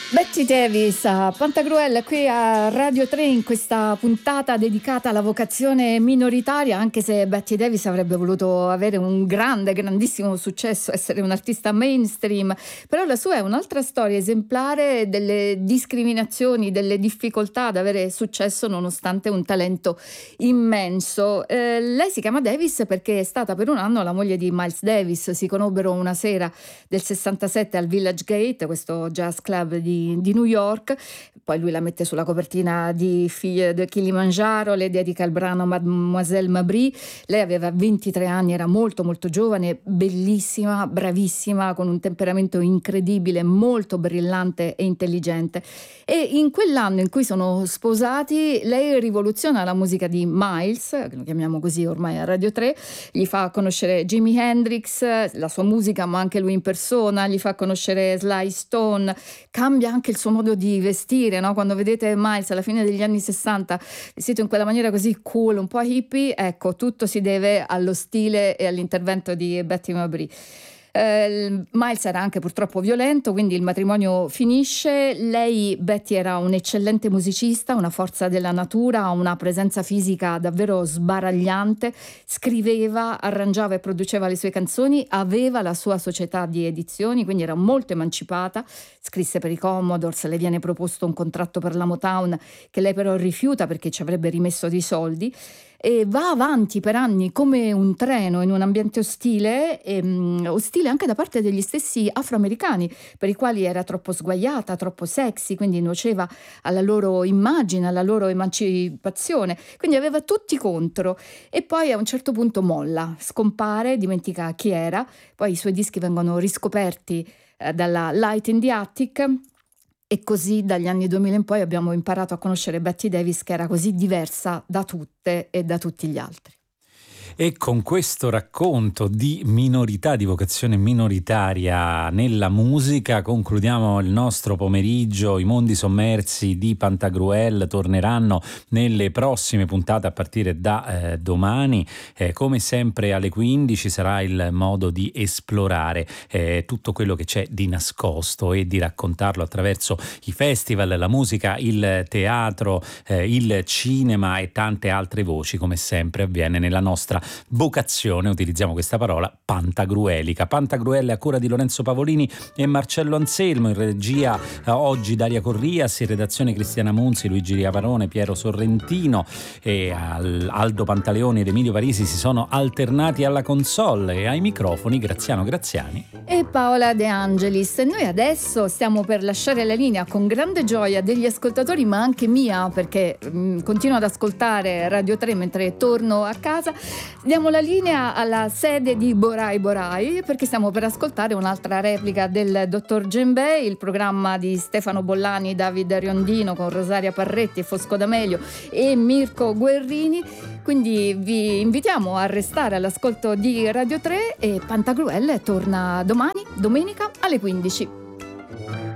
Betty Davis a Pantagruel qui a Radio 3 in questa puntata dedicata alla vocazione minoritaria, anche se Betty Davis avrebbe voluto avere un grandissimo successo, essere un'artista mainstream, però la sua è un'altra storia esemplare delle discriminazioni, delle difficoltà ad avere successo nonostante un talento immenso. Lei si chiama Davis perché è stata per un anno la moglie di Miles Davis, si conobbero una sera del 67 al Village Gate, questo jazz club di New York. Poi lui la mette sulla copertina di Fille de Kilimangiaro, le dedica il brano Mademoiselle Mabry. Lei aveva 23 anni, era molto molto giovane, bellissima, bravissima, con un temperamento incredibile, molto brillante e intelligente. E in quell'anno in cui sono sposati, lei rivoluziona la musica di Miles, che lo chiamiamo così ormai a Radio 3, gli fa conoscere Jimi Hendrix, la sua musica, ma anche lui in persona, gli fa conoscere Sly Stone, cambia anche il suo modo di vestire, no? Quando vedete Miles alla fine degli anni 60 vestito in quella maniera così cool, un po' hippie, ecco, tutto si deve allo stile e all'intervento di Betty Mabry. Miles era anche purtroppo violento, quindi il matrimonio finisce. Lei, Betty, era un'eccellente musicista, una forza della natura, una presenza fisica davvero sbaragliante, scriveva, arrangiava e produceva le sue canzoni, aveva la sua società di edizioni, quindi era molto emancipata, scrisse per i Commodores, le viene proposto un contratto per la Motown che lei però rifiuta perché ci avrebbe rimesso dei soldi, e va avanti per anni come un treno in un ambiente ostile, ostile anche da parte degli stessi afroamericani, per i quali era troppo sguaiata, troppo sexy, quindi nuoceva alla loro immagine, alla loro emancipazione, quindi aveva tutti contro. E poi a un certo punto molla, scompare, dimentica chi era, poi i suoi dischi vengono riscoperti dalla Light in the Attic. E così dagli anni 2000 in poi abbiamo imparato a conoscere Betty Davis, che era così diversa da tutte e da tutti gli altri. E con questo racconto di minorità, di vocazione minoritaria nella musica, concludiamo il nostro pomeriggio. I mondi sommersi di Pantagruel torneranno nelle prossime puntate a partire da domani. Come sempre alle 15 sarà il modo di esplorare tutto quello che c'è di nascosto e di raccontarlo attraverso i festival, la musica, il teatro, il cinema e tante altre voci, come sempre avviene nella nostra vocazione, utilizziamo questa parola, pantagruelica. Pantagruel è a cura di Lorenzo Pavolini e Marcello Anselmo, in regia oggi Daria Corrias, in redazione Cristiana Munzi, Luigi Riavarone, Piero Sorrentino e Aldo Pantaleoni ed Emilio Parisi si sono alternati alla console, e ai microfoni Graziano Graziani e Paola De Angelis. E noi adesso stiamo per lasciare la linea con grande gioia degli ascoltatori, ma anche mia, perché continuo ad ascoltare Radio 3 mentre torno a casa. Diamo la linea alla sede di Borai Borai, perché stiamo per ascoltare un'altra replica del Dottor Djembe, il programma di Stefano Bollani, Davide Riondino con Rosaria Parretti e Fosco D'Amelio e Mirko Guerrini. Quindi vi invitiamo a restare all'ascolto di Radio 3 e Pantagruel torna domani, domenica alle 15.